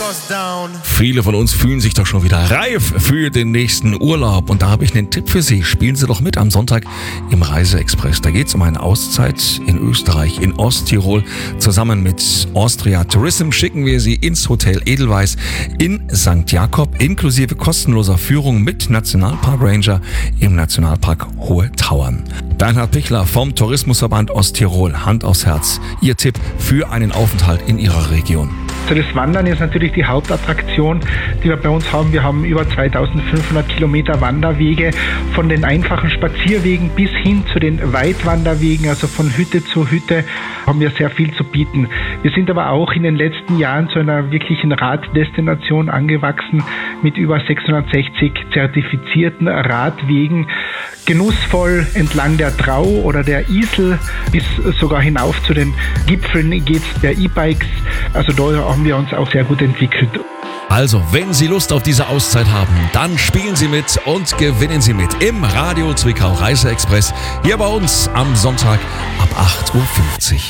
Viele von uns fühlen sich doch schon wieder reif für den nächsten Urlaub. Und da habe ich einen Tipp für Sie. Spielen Sie doch mit am Sonntag im Reiseexpress. Da geht es um eine Auszeit in Österreich, in Osttirol. Zusammen mit Austria Tourism schicken wir Sie ins Hotel Edelweiss in St. Jakob, inklusive kostenloser Führung mit Nationalpark Ranger im Nationalpark Hohe Tauern. Bernhard Pichler vom Tourismusverband Osttirol, Hand aufs Herz. Ihr Tipp für einen Aufenthalt in Ihrer Region. Also das Wandern ist natürlich die Hauptattraktion, die wir bei uns haben. Wir haben über 2500 Kilometer Wanderwege, von den einfachen Spazierwegen bis hin zu den Weitwanderwegen, also von Hütte zu Hütte, haben wir sehr viel zu bieten. Wir sind aber auch in den letzten Jahren zu einer wirklichen Raddestination angewachsen mit über 660 zertifizierten Radwegen, genussvoll entlang der Drau oder der Isel bis sogar hinauf zu den Gipfeln geht's der E-Bikes. Also da haben wir uns auch sehr gut entwickelt. Also, wenn Sie Lust auf diese Auszeit haben, dann spielen Sie mit und gewinnen Sie mit im Radio Zwickau Reiseexpress hier bei uns am Sonntag ab 8.50 Uhr.